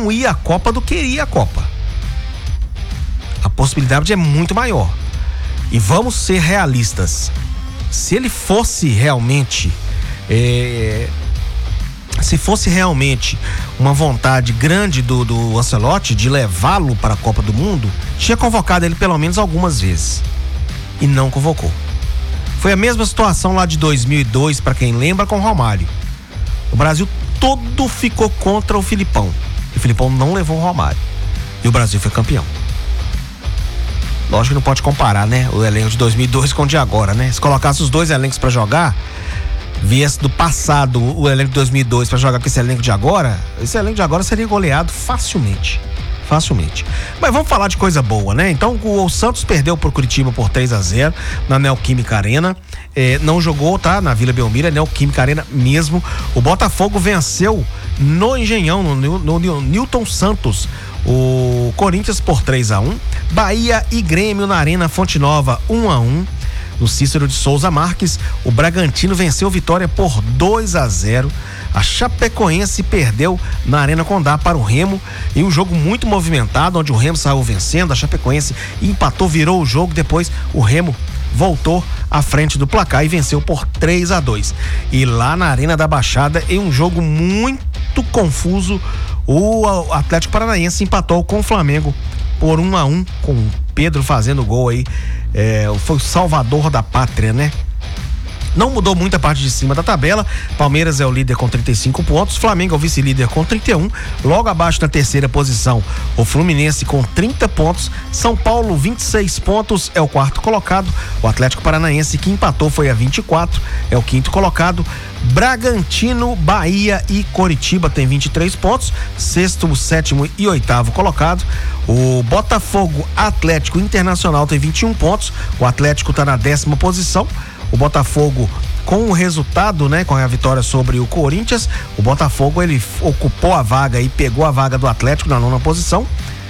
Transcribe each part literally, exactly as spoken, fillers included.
não ir à Copa do que ir à Copa. A possibilidade é muito maior. E vamos ser realistas. Se ele fosse realmente é, se fosse realmente uma vontade grande do, do Ancelotti de levá-lo para a Copa do Mundo, tinha convocado ele pelo menos algumas vezes e não convocou. Foi a mesma situação lá de dois mil e dois, para quem lembra, com o Romário. O Brasil todo ficou contra o Filipão e o Filipão não levou o Romário e o Brasil foi campeão. Lógico que não pode comparar, né, o elenco de dois mil e dois com o de agora, né? Se colocasse os dois elencos para jogar, viesse do passado o elenco de dois mil e dois para jogar com esse elenco de agora, esse elenco de agora seria goleado facilmente. Facilmente. Mas vamos falar de coisa boa, né? Então o, o Santos perdeu pro Curitiba por três a zero na Neoquímica Arena. É, não jogou, tá? Na Vila Belmiro, é Neoquímica Arena mesmo. O Botafogo venceu no Engenhão, no, no, no, no Newton Santos, o Corinthians por três a um. Bahia e Grêmio na Arena Fonte Nova, um a um. No Cícero de Souza Marques, o Bragantino venceu Vitória por dois a zero. A Chapecoense perdeu na Arena Condá para o Remo em um jogo muito movimentado, onde o Remo saiu vencendo, a Chapecoense empatou, virou o jogo, depois o Remo voltou à frente do placar e venceu por três a dois. E lá na Arena da Baixada, em um jogo muito confuso, o Atlético Paranaense empatou com o Flamengo por um a um, com o Pedro fazendo gol aí. É, foi o salvador da pátria, né? Não mudou muito a parte de cima da tabela. Palmeiras é o líder com trinta e cinco pontos, Flamengo é o vice-líder com trinta e um. Logo abaixo na terceira posição, o Fluminense com trinta pontos, São Paulo vinte e seis pontos, é o quarto colocado. O Atlético Paranaense, que empatou, foi a vinte e quatro, é o quinto colocado. Bragantino, Bahia e Coritiba tem vinte e três pontos, sexto, sétimo e oitavo colocado. O Botafogo, Atlético, Internacional tem vinte e um pontos. O Atlético está na décima posição. O Botafogo, com o resultado, né, com a vitória sobre o Corinthians, o Botafogo ele ocupou a vaga e pegou a vaga do Atlético na nona posição.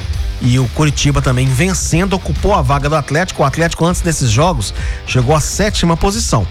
E o Coritiba também vencendo, ocupou a vaga do Atlético. O Atlético, antes desses jogos, chegou à sétima posição.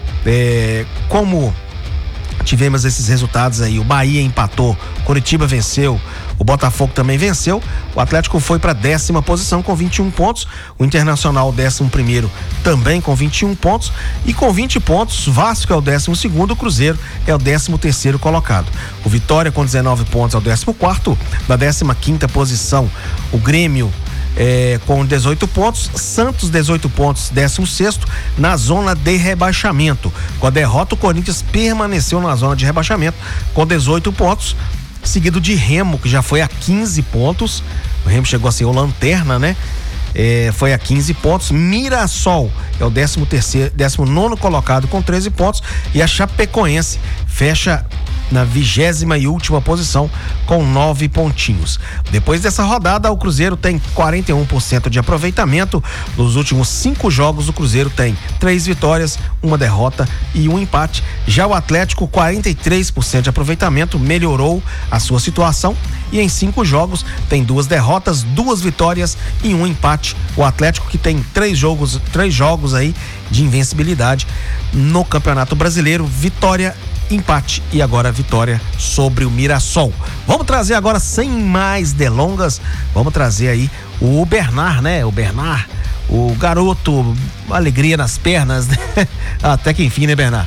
É, como tivemos esses resultados aí, o Bahia empatou, Coritiba venceu, o Botafogo também venceu, o Atlético foi para a décima posição com vinte e um pontos, o Internacional décimo primeiro também com vinte e um pontos, e com vinte pontos, Vasco é o décimo segundo, o Cruzeiro é o décimo terceiro colocado. O Vitória com dezenove pontos é o décimo quarto, na décima quinta posição, o Grêmio É, com dezoito pontos, Santos dezoito pontos, décimo sexto na zona de rebaixamento. Com a derrota, o Corinthians permaneceu na zona de rebaixamento com dezoito pontos, seguido de Remo, que já foi a quinze pontos. O Remo chegou a ser o lanterna, né? É, foi a quinze pontos. Mirassol é o décimo terceiro, décimo nono colocado com treze pontos, e a Chapecoense fecha na vigésima e última posição com nove pontinhos. Depois dessa rodada, o Cruzeiro tem quarenta e um por cento de aproveitamento. Nos últimos cinco jogos, o Cruzeiro tem três vitórias, uma derrota e um empate. Já o Atlético, quarenta e três por cento de aproveitamento, melhorou a sua situação e em cinco jogos tem duas derrotas, duas vitórias e um empate. O Atlético, que tem três jogos, três jogos aí de invencibilidade no Campeonato Brasileiro, vitória, empate e agora vitória sobre o Mirassol. Vamos trazer agora, sem mais delongas, vamos trazer aí o Bernard, né? O Bernard, o garoto, alegria nas pernas, né? Até que enfim, né, Bernard?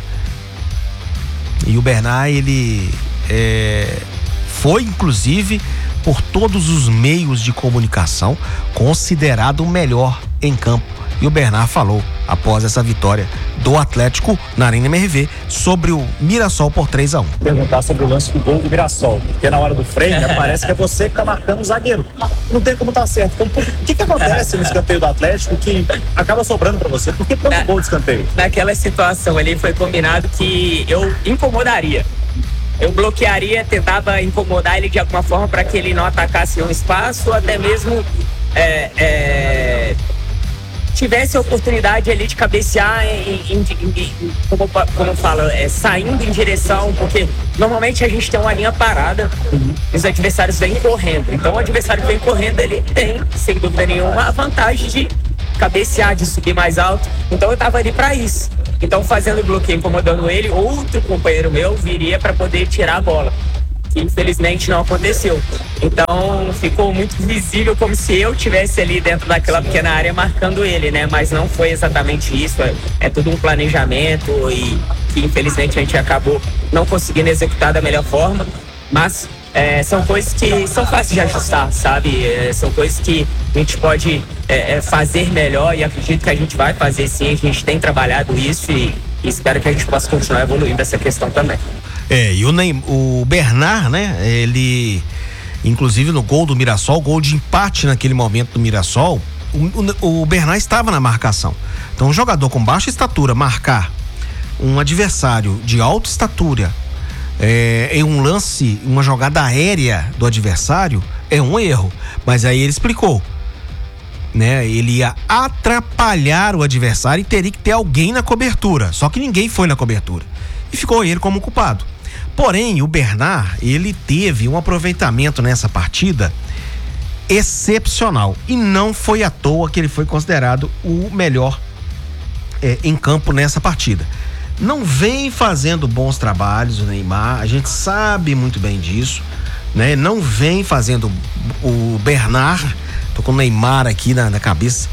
E o Bernard, ele é, foi, inclusive, por todos os meios de comunicação, considerado o melhor em campo. E o Bernard falou, após essa vitória do Atlético na Arena M R V, sobre o Mirassol por três a um. Perguntar sobre o lance do gol do Mirassol, porque na hora do freio, né, parece que é você que tá marcando o zagueiro. Não tem como tá certo. Então, o que que acontece no escanteio do Atlético que acaba sobrando pra você? Por que tanto gol de escanteio? Naquela situação ali foi combinado que eu incomodaria. Eu bloquearia, tentava incomodar ele de alguma forma para que ele não atacasse um espaço, até mesmo é, é, tivesse a oportunidade ali de cabecear, em, em, em, como, como eu falo, é, saindo em direção, porque normalmente a gente tem uma linha parada, uhum. Os adversários vêm correndo. Então o adversário que vem correndo, ele tem, sem dúvida nenhuma, a vantagem de cabecear, de subir mais alto. Então eu tava ali para isso. Então, fazendo o bloqueio, incomodando ele, outro companheiro meu viria para poder tirar a bola. que infelizmente não aconteceu. Então ficou muito visível como se eu tivesse ali dentro daquela pequena área marcando ele, né? Mas não foi exatamente isso, é, é tudo um planejamento e que infelizmente a gente acabou não conseguindo executar da melhor forma, mas é, são coisas que são fáceis de ajustar, sabe? É, são coisas que a gente pode é, fazer melhor e acredito que a gente vai fazer sim, a gente tem trabalhado isso e, e espero que a gente possa continuar evoluindo essa questão também. É, e o, Neym, o Bernard, né, ele, inclusive no gol do Mirassol, gol de empate naquele momento do Mirassol, o, o, o Bernard estava na marcação. Então um jogador com baixa estatura marcar um adversário de alta estatura é, em um lance, uma jogada aérea do adversário, é um erro. Mas aí ele explicou, né, ele ia atrapalhar o adversário e teria que ter alguém na cobertura, só que ninguém foi na cobertura e ficou ele como culpado. Porém, o Bernard, ele teve um aproveitamento nessa partida excepcional e não foi à toa que ele foi considerado o melhor é, em campo nessa partida. Não vem fazendo bons trabalhos o Neymar, a gente sabe muito bem disso, né? Não vem fazendo o Bernard, tô com o Neymar aqui na, na cabeça,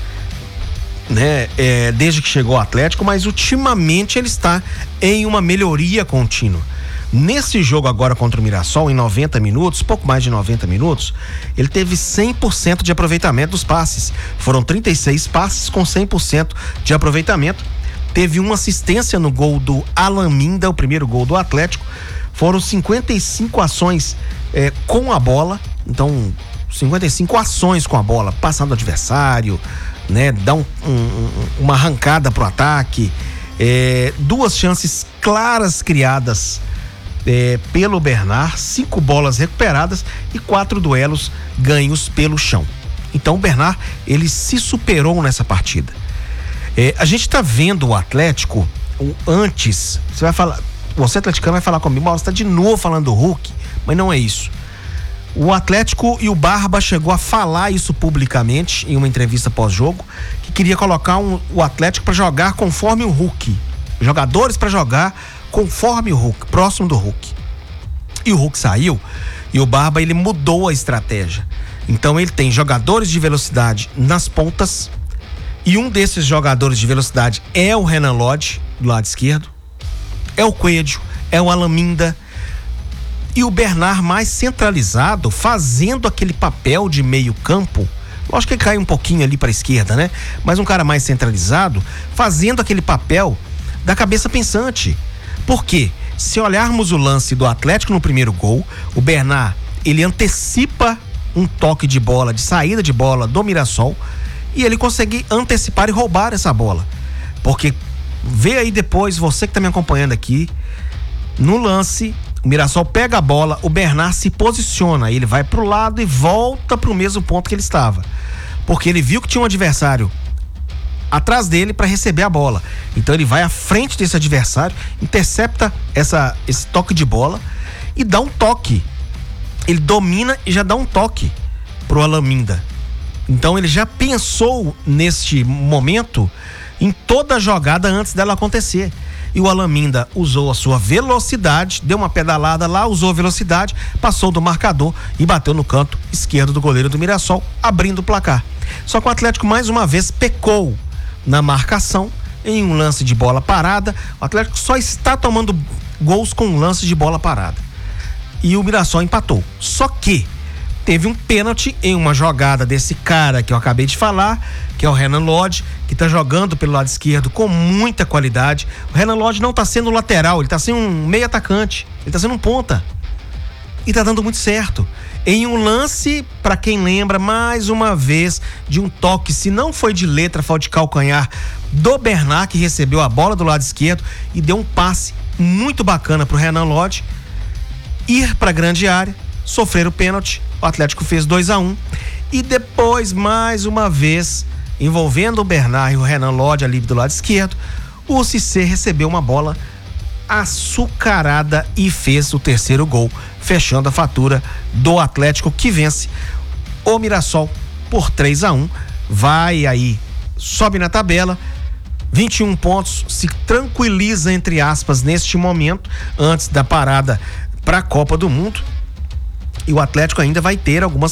né? É, desde que chegou ao Atlético, mas ultimamente ele está em uma melhoria contínua. Nesse jogo agora contra o Mirassol, em noventa minutos, pouco mais de noventa minutos, ele teve cem por cento de aproveitamento dos passes. Foram trinta e seis passes com cem por cento de aproveitamento. Teve uma assistência no gol do Alan Minda, o primeiro gol do Atlético. Foram cinquenta e cinco ações é, com a bola. Então, cinquenta e cinco ações com a bola, passando o adversário, né? Dá um, um, uma arrancada pro ataque. É, duas chances claras criadas É, pelo Bernard, cinco bolas recuperadas e quatro duelos ganhos pelo chão. Então o Bernard, ele se superou nessa partida. É, a gente está vendo o Atlético o, antes, você vai falar, você atleticano vai falar comigo, você está de novo falando do Hulk, mas não é isso. O Atlético e o Barba chegou a falar isso publicamente em uma entrevista pós-jogo, que queria colocar um, o Atlético para jogar conforme o Hulk, jogadores para jogar conforme o Hulk, próximo do Hulk. E o Hulk saiu e o Barba, ele mudou a estratégia. Então ele tem jogadores de velocidade nas pontas e um desses jogadores de velocidade é o Renan Lodge, do lado esquerdo, é o Coelho, é o Alan Minda e o Bernard mais centralizado, fazendo aquele papel de meio campo. Lógico que ele cai um pouquinho ali para a esquerda, né? Mas um cara mais centralizado, fazendo aquele papel da cabeça pensante. Por quê? Se olharmos o lance do Atlético no primeiro gol, o Bernard, ele antecipa um toque de bola, de saída de bola do Mirassol, e ele consegue antecipar e roubar essa bola. Porque vê aí depois, você que está me acompanhando aqui, no lance, o Mirassol pega a bola, o Bernard se posiciona, ele vai pro lado e volta pro mesmo ponto que ele estava. Porque ele viu que tinha um adversário atrás dele para receber a bola. Então ele vai à frente desse adversário, intercepta essa, esse toque de bola e dá um toque. Ele domina e já dá um toque pro Alan Minda. Então ele já pensou neste momento em toda a jogada antes dela acontecer. E o Alan Minda usou a sua velocidade, deu uma pedalada lá, usou a velocidade, passou do marcador e bateu no canto esquerdo do goleiro do Mirassol, abrindo o placar. Só que o Atlético mais uma vez pecou na marcação, em um lance de bola parada. O Atlético só está tomando gols com um lance de bola parada. E o Mirassol empatou. Só que teve um pênalti em uma jogada desse cara que eu acabei de falar, que é o Renan Lodge, que está jogando pelo lado esquerdo com muita qualidade. O Renan Lodge não está sendo lateral, ele está sendo um meio atacante, ele está sendo um ponta. E está dando muito certo. Em um lance, para quem lembra, mais uma vez, de um toque, se não foi de letra, foi de calcanhar, do Bernard, que recebeu a bola do lado esquerdo e deu um passe muito bacana pro Renan Lodge ir para a grande área, sofrer o pênalti. O Atlético fez dois a um e depois, mais uma vez, envolvendo o Bernard e o Renan Lodge ali do lado esquerdo, o Cissé recebeu uma bola açucarada e fez o terceiro gol, fechando a fatura do Atlético, que vence o Mirassol por três a um. Vai aí, sobe na tabela, vinte e um pontos, se tranquiliza, entre aspas, neste momento, antes da parada para a Copa do Mundo. E o Atlético ainda vai ter algumas